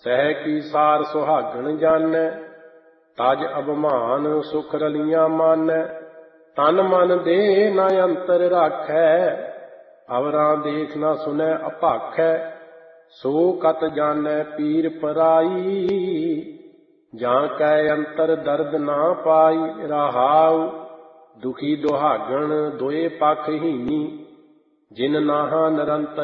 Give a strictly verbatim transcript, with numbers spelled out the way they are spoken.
ਸਹਿ ਕੀ ਸਾਰ ਸੁਹਾਗਣ ਜਾਣੈ, ਤਜ ਅਭਿਮਾਨ ਸੁਖ ਰਲੀਆਂ ਮਾਨੈ। ਤਨ ਮਨ ਦੇ ਨ ਅੰਤਰ ਰਾਖੈ, ਅਵਰਾਂ ਦੇਖ ਨ ਸੁਨੈ ਅਭਾਖੈ। ਸੋ ਕਤ ਜਾਣੈ ਪੀਰ ਪਰਾਈ, ਜਾਂ ਕੈ ਅੰਤਰ ਦਰਦ ਨਾ ਪਾਈ। ਰਹਾਉ ਦੁਖੀ ਦੁਹਾਗਣ ਦੋਏ ਪਖ ਹੀਨੀ, ਜਿਨ ਨਾਹਾਂ ਨਿਰੰਤਰ